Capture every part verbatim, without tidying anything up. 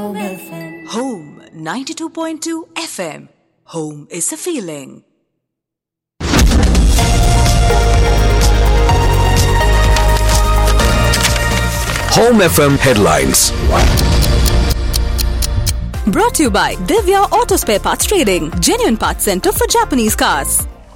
Home ninety-two point two F M. Home is a feeling. Home F M headlines. Brought to you by Divya Auto Spare Parts Trading, genuine parts center for Japanese cars.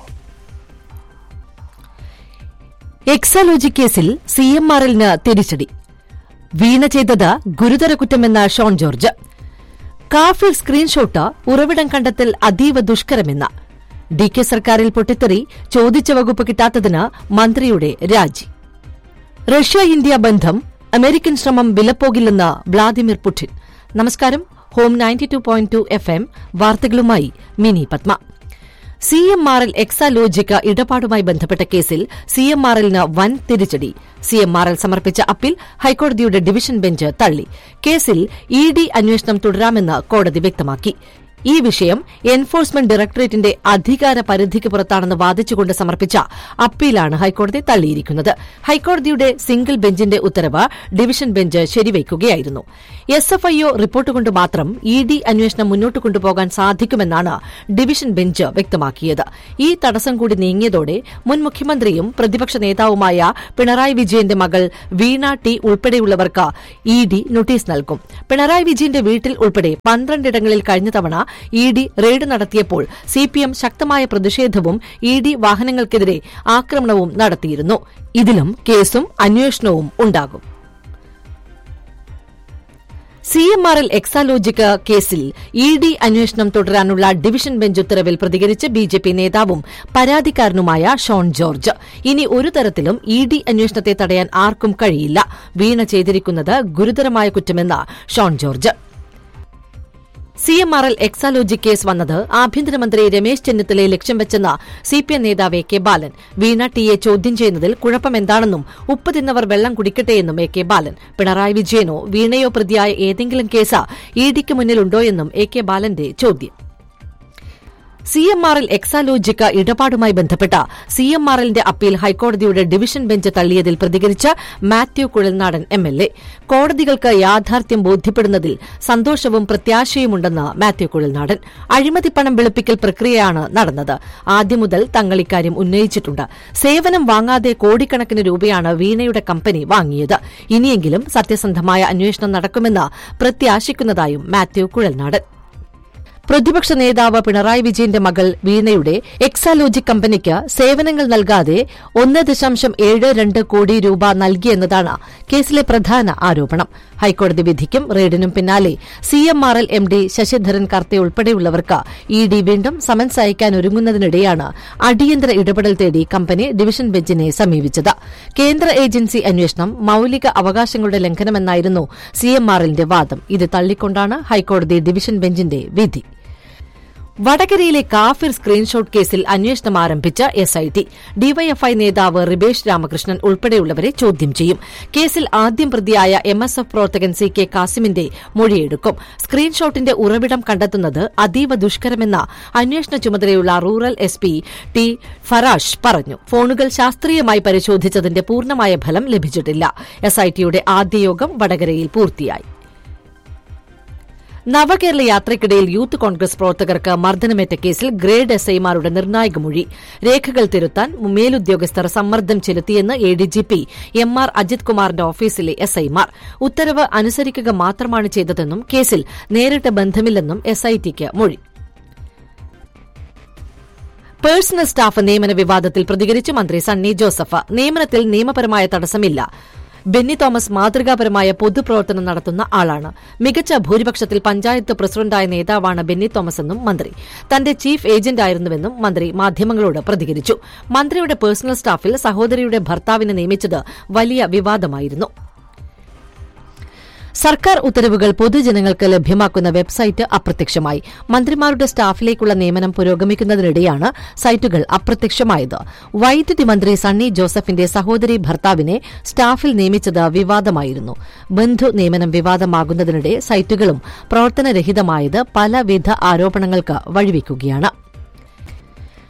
Exalogic കേസിൽ C M R എല്ലിന് തിരിച്ചടി. വീണ ചെയ്തത് ഗുരുതര കുറ്റമെന്ന Shone George. കാഫിൽ screenshot ഉറവിടം കണ്ടെത്തൽ അതീവ ദുഷ്കരമെന്ന്. D K സർക്കാരിൽ പൊട്ടിത്തെറി, ചോദിച്ച വകുപ്പ് കിട്ടാത്തതിന് മന്ത്രിയുടെ രാജി. റഷ്യ ഇന്ത്യ ബന്ധം, അമേരിക്കൻ ശ്രമം വിലപ്പോകില്ലെന്ന് വ്ളാദിമിർ പുടിൻ. നമസ്കാരം. Home ninety two point two F M വാർത്തകളുമായി mini Padma. C M R L Exalogic ഇടപാടുമായി ബന്ധപ്പെട്ട കേസിൽ സി എം ആർ എല്ലിന് വൻ തിരിച്ചടി. സി എം ആർ എൽ സമർപ്പിച്ച അപ്പീൽ ഹൈക്കോടതിയുടെ ഡിവിഷൻ ബെഞ്ച് തള്ളി. കേസിൽ ഇ ഡി അന്വേഷണം തുടരാമെന്ന് കോടതി വ്യക്തമാക്കി. ഈ വിഷയം എൻഫോഴ്സ്മെന്റ് ഡയറക്ടറേറ്റിന്റെ അധികാര പരിധിക്ക് പുറത്താണെന്ന് വാദിച്ചുകൊണ്ട് സമർപ്പിച്ച അപ്പീലാണ് ഹൈക്കോടതി തള്ളിയിരിക്കുന്നത്. ഹൈക്കോടതിയുടെ സിംഗിൾ ബെഞ്ചിന്റെ ഉത്തരവ് division bench ശരിവയ്ക്കുകയായിരുന്നു. S F I O report കൊണ്ട് മാത്രം ഇ ഡി അന്വേഷണം മുന്നോട്ട് കൊണ്ടുപോകാൻ സാധിക്കുമെന്നാണ് ഡിവിഷൻ ബെഞ്ച് വ്യക്തമാക്കിയത്. ഈ തടസ്സം കൂടി നീങ്ങിയതോടെ മുൻ മുഖ്യമന്ത്രിയും പ്രതിപക്ഷ നേതാവുമായ പിണറായി വിജയന്റെ മകൾ വീണ ടി ഉൾപ്പെടെയുള്ളവർക്ക് ഇ ഡി നോട്ടീസ് നൽകും. പിണറായി വിജയന്റെ വീട്ടിൽ ഉൾപ്പെടെ പന്ത്രണ്ടിടങ്ങളിൽ കഴിഞ്ഞ തവണ ഇ ഡി റെയ്ഡ് നടത്തിയപ്പോൾ സി പി എം ശക്തമായ പ്രതിഷേധവും ഇ ഡി വാഹനങ്ങൾക്കെതിരെ ആക്രമണവും നടത്തിയിരുന്നു. ഇതിലും കേസും അന്വേഷണവും ഉണ്ടാകും. C M R L Exalogic കേസിൽ ഇ ഡി അന്വേഷണം തുടരാനുള്ള ഡിവിഷൻ ബെഞ്ച് ഉത്തരവിൽ പ്രതികരിച്ച് ബി ജെ പി നേതാവും പരാതിക്കാരനുമായ ഷോൺ ജോർജ്. ഇനി ഒരു തരത്തിലും ഇ ഡി അന്വേഷണത്തെ തടയാൻ ആർക്കും കഴിയില്ല. വീണ ചെയ്തിരിക്കുന്നത് ഗുരുതരമായ കുറ്റമെന്ന് Shone George. C M R L Exalogic case വന്നത് ആഭ്യന്തരമന്ത്രി രമേശ് ചെന്നിത്തലയെ ലക്ഷ്യം വെച്ചെന്ന സി പി എം നേതാവ് എ കെ ബാലൻ. വീണ ടിയെ ചോദ്യം ചെയ്യുന്നതിൽ കുഴപ്പമെന്താണെന്നും ഉപ്പ് തിന്നവർ വെള്ളം കുടിക്കട്ടെയെന്നും എ കെ ബാലൻ. പിണറായി വിജയനോ വീണയോ പ്രതിയായ ഏതെങ്കിലും കേസ് ഇ ഡിക്ക് മുന്നിലുണ്ടോയെന്നും എ കെ ബാലന്റെ ചോദ്യം. C M R L Exalogic ഇടപാടുമായി ബന്ധപ്പെട്ട സി എം ആർ എല്ലിന്റെ അപ്പീൽ ഹൈക്കോടതിയുടെ division bench തള്ളിയതിൽ പ്രതികരിച്ച Mathew Kuzhalnadan M L A. കോടതികൾക്ക് യാഥാർത്ഥ്യം ബോധ്യപ്പെടുന്നതിൽ സന്തോഷവും പ്രത്യാശയുമുണ്ടെന്ന് മാത്യു കുഴൽനാടൻ. അഴിമതിപ്പണം വെളുപ്പിക്കൽ പ്രക്രിയയാണ് നടന്നത്. ആദ്യം മുതൽ തങ്ങൾ ഇക്കാര്യം ഉന്നയിച്ചിട്ടുണ്ട്. സേവനം വാങ്ങാതെ കോടിക്കണക്കിന് രൂപയാണ് വീണയുടെ കമ്പനി വാങ്ങിയത്. ഇനിയെങ്കിലും സത്യസന്ധമായ അന്വേഷണം നടക്കുമെന്ന് പ്രത്യാശിക്കുന്നതായും മാത്യു കുഴൽനാടൻ. പ്രതിപക്ഷ നേതാവ് പിണറായി വിജയന്റെ മകൾ വീണയുടെ എക്സാലോജിക് കമ്പനിക്ക് സേവനങ്ങൾ നൽകാതെ ഒന്ന് ദശാംശം ഏഴ് രണ്ട് കോടി രൂപ നൽകിയെന്നതാണ് കേസിലെ പ്രധാന ആരോപണം. ഹൈക്കോടതി വിധിക്കും റെയ്ഡിനും പിന്നാലെ C M R L M D Sasidharan കർത്തെ ഉൾപ്പെടെയുള്ളവർക്ക് E D വീണ്ടും സമൻസ് അയക്കാനൊരുങ്ങുന്നതിനിടെയാണ് അടിയന്തര ഇടപെടൽ തേടി കമ്പനി ഡിവിഷൻ ബെഞ്ചിനെ സമീപിച്ചത്. കേന്ദ്ര ഏജൻസി അന്വേഷണം മൌലിക അവകാശങ്ങളുടെ ലംഘനമെന്നായിരുന്നു സി എം ആർ എല്ലിന്റെ വാദം. ഇത് തള്ളിക്കൊണ്ടാണ് ഹൈക്കോടതി ഡിവിഷൻ ബെഞ്ചിന്റെ വിധി. വടകരയിലെ കാഫിർ സ്ക്രീൻഷോട്ട് കേസിൽ അന്വേഷണം ആരംഭിച്ച എസ് ഐ ടി. ഡിവൈഎഫ്ഐ നേതാവ് റിബേഷ് രാമകൃഷ്ണൻ ഉൾപ്പെടെയുള്ളവരെ ചോദ്യം ചെയ്യും. കേസിൽ ആദ്യം പ്രതിയായ എം എസ് എഫ് പ്രവർത്തകൻ സി കെ കാസിമിന്റെ മൊഴിയെടുക്കും. സ്ക്രീൻഷോട്ടിന്റെ ഉറവിടം കണ്ടെത്തുന്നത് അതീവ ദുഷ്കരമെന്ന അന്വേഷണ ചുമതലയുള്ള rural S P T Farash പറഞ്ഞു. ഫോണുകൾ ശാസ്ത്രീയമായി പരിശോധിച്ചതിന്റെ പൂർണ്ണമായ ഫലം ലഭിച്ചിട്ടില്ല. എസ് ഐ ടിയുടെ ആദ്യ യോഗം വടകരയിൽ പൂർത്തിയായി. നവകേരള യാത്രയ്ക്കിടയിൽ യൂത്ത് കോൺഗ്രസ് പ്രവർത്തകർക്ക് മർദ്ദനമേറ്റ കേസിൽ ഗ്രേഡ് എസ് ഐമാരുടെ നിർണായക മൊഴി. രേഖകൾ തിരുത്താൻ മേലുദ്യോഗസ്ഥർ സമ്മർദ്ദം ചെലുത്തിയെന്ന് A D G P M R Ajith കുമാറിന്റെ ഓഫീസിലെ എസ് ഐമാർ. ഉത്തരവ് അനുസരിക്കുക മാത്രമാണ് ചെയ്തതെന്നും കേസിൽ നേരിട്ട് ബന്ധമില്ലെന്നും എസ് ഐ ടിക്ക് മൊഴി. പേഴ്സണൽ സ്റ്റാഫ് നിയമന വിവാദത്തിൽ പ്രതികരിച്ച് മന്ത്രി സണ്ണി ജോസഫ്. നിയമനത്തിൽ നിയമപരമായ തടസ്സമില്ല. ബെന്നി തോമസ് മാതൃകാപരമായ പൊതുപ്രവർത്തനം നടത്തുന്ന ആളാണ്. മികച്ച ഭൂരിപക്ഷത്തിൽ പഞ്ചായത്ത് പ്രസിഡന്റായ നേതാവാണ് ബെന്നി തോമസ് എന്നും മന്ത്രി. തന്റെ ചീഫ് ഏജന്റായിരുന്നുവെന്നും മന്ത്രി മാധ്യമങ്ങളോട് പ്രതികരിച്ചു. മന്ത്രിയുടെ പേഴ്സണൽ സ്റ്റാഫിൽ സഹോദരിയുടെ ഭർത്താവിനെ നിയമിച്ചത് വലിയ വിവാദമായിരുന്നു. സർക്കാർ ഉത്തരവുകൾ പൊതുജനങ്ങൾക്ക് ലഭ്യമാക്കുന്ന വെബ്സൈറ്റ് അപ്രത്യക്ഷമായി. മന്ത്രിമാരുടെ സ്റ്റാഫിലേക്കുള്ള നിയമനം പുരോഗമിക്കുന്നതിനിടെയാണ് സൈറ്റുകൾ അപ്രത്യക്ഷമായത്. വൈദ്യുതി മന്ത്രി സണ്ണി ജോസഫിന്റെ സഹോദരി ഭർത്താവിനെ സ്റ്റാഫിൽ നിയമിച്ചത് വിവാദമായിരുന്നു. ബന്ധു നിയമനം വിവാദമാകുന്നതിനിടെ സൈറ്റുകളും പ്രവർത്തനരഹിതമായത് പലവിധ ആരോപണങ്ങൾക്ക് വഴിവെക്കുകയാണ്.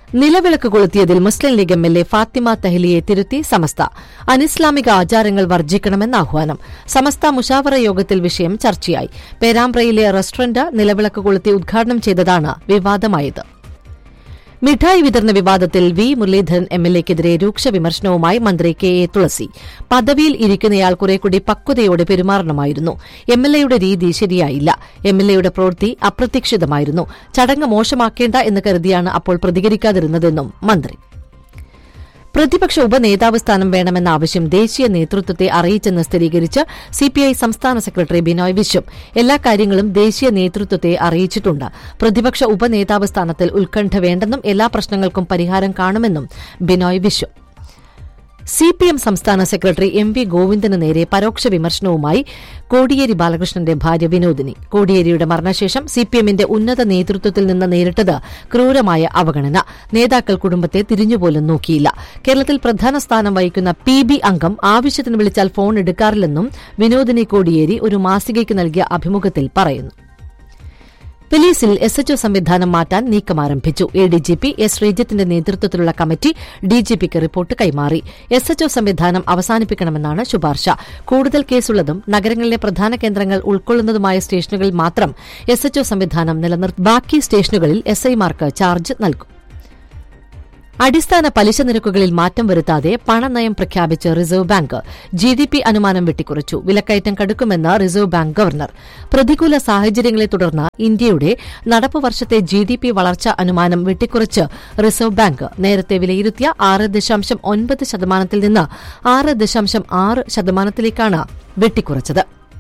നിലവിളക്ക് കൊളുത്തിയതിൽ മുസ്ലിം league M L A Fathima തഹ്ലിയെ തിരുത്തി സമസ്ത. അനിസ്ലാമിക ആചാരങ്ങൾ വർജിക്കണമെന്ന് ആഹ്വാനം. സമസ്ത മുഷാവറ യോഗത്തിൽ വിഷയം ചർച്ചയായി. പേരാമ്പ്രയിലെ റെസ്റ്റോറന്റ് നിലവിളക്ക് കൊളുത്തി ഉദ്ഘാടനം ചെയ്തതാണ് വിവാദമായത്. മിഠായി വിതരണ വിവാദത്തിൽ വി മുരളീധരൻ എം എൽ എക്കെതിരെ രൂക്ഷ വിമർശനവുമായി മന്ത്രി കെ എ തുളസി. പദവിയിൽ ഇരിക്കുന്നയാൾ കുറേക്കൂടി പക്വതയോടെ പെരുമാറണമായിരുന്നു. എം എൽ എയുടെ രീതി ശരിയായില്ല. എം എൽ എയുടെ പ്രവൃത്തി അപ്രതീക്ഷിതമായിരുന്നു. ചടങ്ങ് മോശമാക്കേണ്ട എന്ന് കരുതിയാണ് അപ്പോൾ പ്രതികരിക്കാതിരുന്നതെന്നും മന്ത്രി. പ്രതിപക്ഷ ഉപനേതാവ് സ്ഥാനം വേണമെന്ന ആവശ്യം ദേശീയ നേതൃത്വത്തെ അറിയിച്ചെന്ന് സ്ഥിരീകരിച്ച് സിപിഐ സംസ്ഥാന സെക്രട്ടറി ബിനോയ് വിശ്വം. എല്ലാ കാര്യങ്ങളും ദേശീയ നേതൃത്വത്തെ അറിയിച്ചിട്ടുണ്ട്. പ്രതിപക്ഷ ഉപനേതാവ് സ്ഥാനത്തിൽ ഉത്കണ്ഠ വേണ്ടെന്നും എല്ലാ പ്രശ്നങ്ങൾക്കും പരിഹാരം കാണുമെന്നും ബിനോയ് വിശ്വം. സിപിഎം സംസ്ഥാന സെക്രട്ടറി എം വി ഗോവിന്ദന് നേരെ പരോക്ഷ വിമർശനവുമായി കോടിയേരി ബാലകൃഷ്ണന്റെ ഭാര്യ വിനോദിനി. കോടിയേരിയുടെ മരണശേഷം സിപിഎമ്മിന്റെ ഉന്നത നേതൃത്വത്തിൽ നിന്ന് നേരിട്ടത് ക്രൂരമായ അവഗണന. നേതാക്കൾ കുടുംബത്തെ തിരിഞ്ഞുപോലും നോക്കിയില്ല. കേരളത്തിൽ പ്രധാന സ്ഥാനം വഹിക്കുന്ന പി ബി അംഗം ആവശ്യത്തിന് വിളിച്ചാൽ ഫോൺ എടുക്കാറില്ലെന്നും വിനോദിനി കോടിയേരി ഒരു മാസികയ്ക്ക് നൽകിയ അഭിമുഖത്തിൽ പറയുന്നു. പോലീസിൽ എസ് എച്ച് ഒ സംവിധാനം മാറ്റാൻ നീക്കം ആരംഭിച്ചു. A D G P S ശ്രീജിത്തിന്റെ നേതൃത്വത്തിലുള്ള കമ്മിറ്റി ഡിജിപിക്ക് റിപ്പോർട്ട് കൈമാറി. എസ് എച്ച് ഒ സംവിധാനം അവസാനിപ്പിക്കണമെന്നാണ് ശുപാർശ. കൂടുതൽ കേസുള്ളതും നഗരങ്ങളിലെ പ്രധാന കേന്ദ്രങ്ങൾ ഉൾക്കൊള്ളുന്നതുമായ സ്റ്റേഷനുകളിൽ മാത്രം എസ് എച്ച് ഒ സംവിധാനം നിലനിർത്തി ബാക്കി സ്റ്റേഷനുകളിൽ എസ് ഐമാർക്ക് ചാർജ് നൽകും. അടിസ്ഥാന പലിശ നിരക്കുകളിൽ മാറ്റം വരുത്താതെ പണനയം പ്രഖ്യാപിച്ച് reserve bank. G D P അനുമാനം വെട്ടിക്കുറച്ചു. വിലക്കയറ്റം കടുക്കുമെന്ന് റിസർവ് ബാങ്ക് ഗവർണർ. പ്രതികൂല സാഹചര്യങ്ങളെ തുടർന്ന് ഇന്ത്യയുടെ നടപ്പു വർഷത്തെ ജി ഡി പി വളർച്ചാ അനുമാനം വെട്ടിക്കുറച്ച് റിസർവ് ബാങ്ക്. നേരത്തെ വിലയിരുത്തിയ ആറ് ദശാംശം ഒൻപത് ശതമാനത്തിൽ നിന്ന് ആറ് ദശാംശം ആറ് ശതമാനത്തിലേക്കാണ് വെട്ടിക്കുറച്ചത്.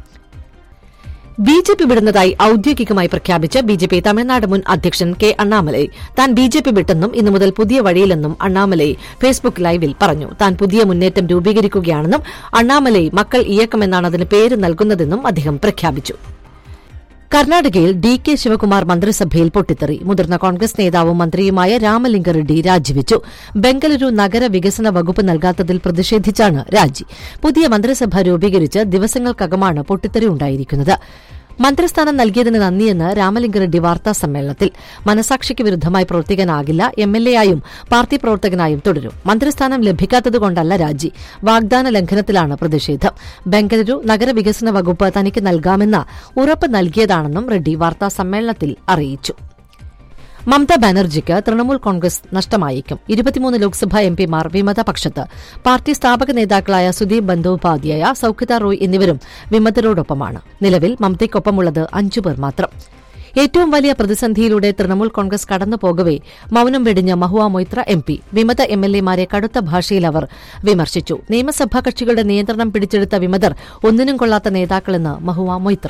ബി ജെ പി വിടുന്നതായി ഔദ്യോഗികമായി പ്രഖ്യാപിച്ച ബി ജെ പി തമിഴ്നാട് മുൻ അധ്യക്ഷൻ കെ അണ്ണാമലൈ. താൻ ബി ജെ പി വിട്ടെന്നും ഇന്നു മുതൽ പുതിയ വഴിയിലെന്നും അണ്ണാമലൈ ഫേസ്ബുക്ക് ലൈവിൽ പറഞ്ഞു. താൻ പുതിയ മുന്നേറ്റം രൂപീകരിക്കുകയാണെന്നും അണ്ണാമലൈ മക്കൾ ഇയക്കമെന്നാണ് അതിന് പേര് നൽകുന്നതെന്നും അദ്ദേഹം പ്രഖ്യാപിച്ചു. കർണാടകയിൽ ഡി കെ ശിവകുമാർ മന്ത്രിസഭയിൽ പൊട്ടിത്തെറി. മുതിർന്ന കോൺഗ്രസ് നേതാവും മന്ത്രിയുമായ രാമലിംഗറെഡ്ഡി രാജിവെച്ചു. ബംഗളൂരു നഗര വികസന വകുപ്പ് നൽകാത്തതിൽ പ്രതിഷേധിച്ചാണ് രാജി. പുതിയ മന്ത്രിസഭ രൂപീകരിച്ച് ദിവസങ്ങൾക്കകമാണ് പൊട്ടിത്തെറി ഉണ്ടായിരിക്കുന്നത്. മന്ത്രിസ്ഥാനം നൽകിയതിന് നന്ദിയെന്ന് രാമലിംഗറെഡ്ഡി വാർത്താസമ്മേളനത്തിൽ. മനസാക്ഷിക്ക് വിരുദ്ധമായി പ്രവർത്തിക്കാനാകില്ല. എം എൽ എ ആയും പാർട്ടി പ്രവർത്തകനായും തുടരും. മന്ത്രിസ്ഥാനം ലഭിക്കാത്തതുകൊണ്ടല്ല രാജി. വാഗ്ദാന ലംഘനത്തിലാണ് പ്രതിഷേധം. ബംഗളൂരു നഗരവികസന വകുപ്പ് തനിക്ക് നൽകാമെന്ന് ഉറപ്പ് നൽകിയതാണെന്നും റെഡ്ഡി വാർത്താസമ്മേളനത്തിൽ അറിയിച്ചു. മമതാ ബാനർജിക്ക് തൃണമൂൽ കോൺഗ്രസ് നഷ്ടമായേക്കും. ഇരുപത്തിമൂന്ന് ലോക്സഭാ എംപിമാർ വിമതപക്ഷത്ത്. പാർട്ടി സ്ഥാപക നേതാക്കളായ സുദീപ് ബന്ദോപാധ്യായ, സൌഖ്യത റോയ് എന്നിവരും വിമതരോടൊപ്പമാണ്. നിലവിൽ മമതയ്ക്കൊപ്പമുള്ളത് അഞ്ചുപേർ മാത്രം. ഏറ്റവും വലിയ പ്രതിസന്ധിയിലൂടെ തൃണമൂൽ കോൺഗ്രസ് കടന്നുപോകവെ മൌനം വെടിഞ്ഞ മഹുവ മൊയ്ത്ര എം പി. വിമത എം എൽ എമാരെ കടുത്ത ഭാഷയിൽ അവർ വിമർശിച്ചു. നിയമസഭാ കക്ഷികളുടെ നിയന്ത്രണം പിടിച്ചെടുത്ത വിമതർ ഒന്നിനും കൊള്ളാത്ത നേതാക്കളെന്ന് മഹുവ മൊയ്ത്ര.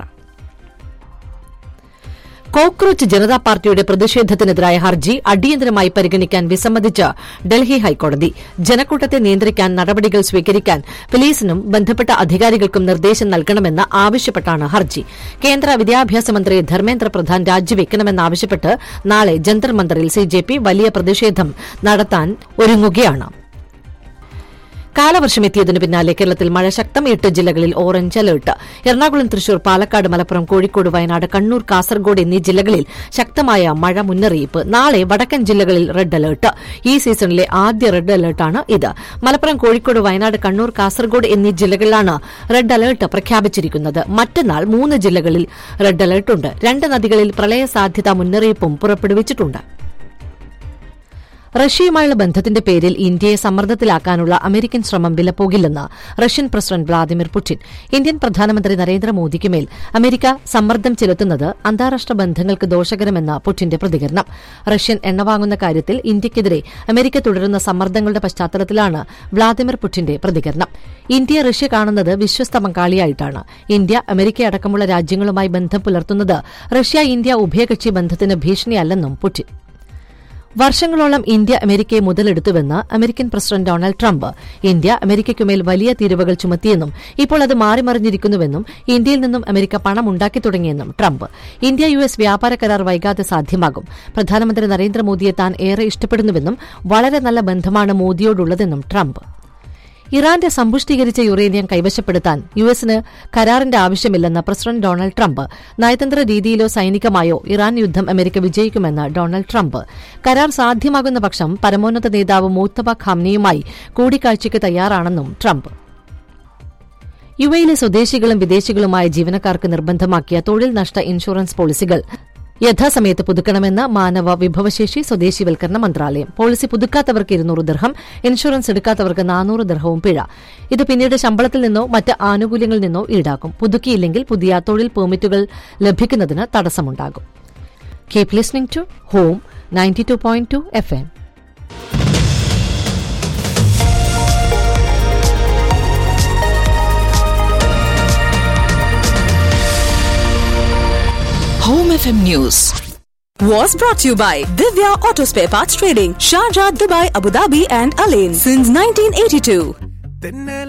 കോക്രോച്ച് ജനതാ പാർട്ടിയുടെ പ്രതിഷേധത്തിനെതിരായ ഹർജി അടിയന്തരമായി പരിഗണിക്കാൻ വിസമ്മതിച്ച് ഡൽഹി ഹൈക്കോടതി. ജനക്കൂട്ടത്തെ നിയന്ത്രിക്കാൻ നടപടികൾ സ്വീകരിക്കാൻ പോലീസിനും ബന്ധപ്പെട്ട അധികാരികൾക്കും നിർദ്ദേശം നൽകണമെന്ന് ആവശ്യപ്പെട്ടാണ് ഹർജി. കേന്ദ്ര വിദ്യാഭ്യാസ മന്ത്രി ധർമ്മേന്ദ്ര പ്രധാൻ രാജിവെക്കണമെന്നാവശ്യപ്പെട്ട് നാളെ ജന്തർ മന്ദറിൽ സി ജെ പി വലിയ പ്രതിഷേധം നടത്താൻ ഒരുങ്ങുകയാണ്. കാലവർഷമെത്തിയതിനു പിന്നാലെ കേരളത്തിൽ മഴ ശക്തം. എട്ട് ജില്ലകളിൽ ഓറഞ്ച് അലർട്ട്. എറണാകുളം, തൃശൂർ, പാലക്കാട്, മലപ്പുറം, കോഴിക്കോട്, വയനാട്, കണ്ണൂർ, കാസർഗോഡ് എന്നീ ജില്ലകളിൽ ശക്തമായ മഴ മുന്നറിയിപ്പ്. നാളെ വടക്കൻ ജില്ലകളിൽ റെഡ് അലർട്ട്. ഈ സീസണിലെ ആദ്യ റെഡ് അലർട്ടാണ് ഇത്. മലപ്പുറം, കോഴിക്കോട്, വയനാട്, കണ്ണൂർ, കാസർഗോഡ് എന്നീ ജില്ലകളിലാണ് റെഡ് അലർട്ട് പ്രഖ്യാപിച്ചിരിക്കുന്നത്. മറ്റന്നാൾ മൂന്ന് ജില്ലകളിൽ റെഡ് അലർട്ടുണ്ട്. രണ്ട് നദികളിൽ പ്രളയ സാധ്യതാ മുന്നറിയിപ്പും പുറപ്പെടുവിച്ചിട്ടുണ്ട്. റഷ്യയുമായുള്ള ബന്ധത്തിന്റെ പേരിൽ ഇന്ത്യയെ സമ്മർദ്ദത്തിലാക്കാനുള്ള അമേരിക്കൻ ശ്രമം വിലപ്പോകില്ലെന്ന് Russian president Vladimir Putin. Indian പ്രധാനമന്ത്രി നരേന്ദ്രമോദിക്ക് മേൽ അമേരിക്ക സമ്മർദ്ദം ചെലുത്തുന്നത് അന്താരാഷ്ട്ര ബന്ധങ്ങൾക്ക് ദോഷകരമെന്ന പുടിന്റെ പ്രതികരണം. റഷ്യൻ എണ്ണ വാങ്ങുന്ന കാര്യത്തിൽ ഇന്ത്യയ്ക്കെതിരെ അമേരിക്ക തുടരുന്ന സമ്മർദ്ദങ്ങളുടെ പശ്ചാത്തലത്തിലാണ് വ്ളാദിമിർ പുടിന്റെ പ്രതികരണം. ഇന്ത്യ റഷ്യ കാണുന്നത് വിശ്വസ്ത പങ്കാളിയായിട്ടാണ്. ഇന്ത്യ അമേരിക്കയടക്കമുള്ള രാജ്യങ്ങളുമായി ബന്ധം പുലർത്തുന്നത് റഷ്യ ഇന്ത്യ ഉഭയകക്ഷി ബന്ധത്തിന് ഭീഷണിയല്ലെന്നും പുടിൻ. വർഷങ്ങളോളം ഇന്ത്യ അമേരിക്കയെ മുതലെടുത്തുവെന്ന് American president Donald Trump. India അമേരിക്കയ്ക്കുമേൽ വലിയ തീരുവകൾ ചുമത്തിയെന്നും ഇപ്പോൾ അത് മാറിമറിഞ്ഞിരിക്കുന്നുവെന്നും ഇന്ത്യയിൽ നിന്നും അമേരിക്ക പണം ഉണ്ടാക്കി തുടങ്ങിയെന്നും ട്രംപ്. ഇന്ത്യ യു എസ് വ്യാപാര കരാർ വൈകാതെ സാധ്യമാകും. പ്രധാനമന്ത്രി നരേന്ദ്രമോദിയെ താൻ ഏറെ ഇഷ്ടപ്പെടുന്നുവെന്നും വളരെ നല്ല ബന്ധമാണ് മോദിയോടുള്ളതെന്നും ട്രംപ്. ഇറാന്റെ സമ്പുഷ്ടീകരിച്ച യുറേനിയം കൈവശപ്പെടുത്താൻ യുഎസിന് കരാറിന്റെ ആവശ്യമില്ലെന്ന് പ്രസിഡന്റ് ഡൊണാൾഡ് ട്രംപ്. നയതന്ത്ര രീതിയിലോ സൈനികമായോ ഇറാൻ യുദ്ധം അമേരിക്ക വിജയിക്കുമെന്ന് ഡൊണാൾഡ് ട്രംപ്. കരാർ സാധ്യമാകുന്ന പക്ഷം പരമോന്നത നേതാവ് മുജ്തബ ഖാംനിയുമായി കൂടിക്കാഴ്ചയ്ക്ക് തയ്യാറാണെന്നും ട്രംപ്. യുഎയിലെ സ്വദേശികളും വിദേശികളുമായ ജീവനക്കാർക്ക് നിർബന്ധമാക്കിയ തൊഴിൽ നഷ്ട ഇൻഷുറൻസ് പോളിസികൾ യഥാസമയത്ത് പുതുക്കണമെന്ന് മാനവ വിഭവശേഷി സ്വദേശിവൽക്കരണ മന്ത്രാലയം. പോളിസി പുതുക്കാത്തവർക്ക് ഇരുന്നൂറ് ദിർഹം, ഇൻഷുറൻസ് എടുക്കാത്തവർക്ക് നാനൂറ് ദിർഹവും പിഴ. ഇത് പിന്നീട് ശമ്പളത്തിൽ നിന്നോ മറ്റ് ആനുകൂല്യങ്ങളിൽ നിന്നോ ഈടാക്കും. പുതുക്കിയില്ലെങ്കിൽ പുതിയ തൊഴിൽ പെർമിറ്റുകൾ ലഭിക്കുന്നതിന് തടസ്സമുണ്ടാകും. Keep listening to home ninety two point two F M. Home F M News was brought to you by Divya Auto Spare Parts Trading, Sharjah, Dubai, Abu Dhabi and Alain since nineteen eighty-two.